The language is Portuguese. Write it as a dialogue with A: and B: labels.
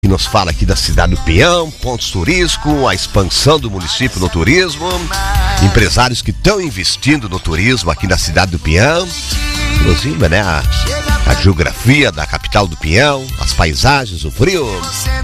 A: nos fala aqui da cidade do Peão, pontos turísticos, a expansão do município no turismo, empresários que estão investindo no turismo aqui na cidade do Peão, inclusive, né, a geografia da capital do Peão, as paisagens, o frio.